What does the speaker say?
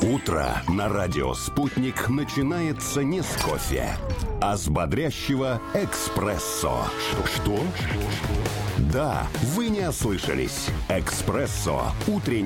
Утро на радио «Спутник» начинается не с кофе, а с бодрящего эспрессо. Что? Да, вы не ослышались. «Экспрессо» — утренний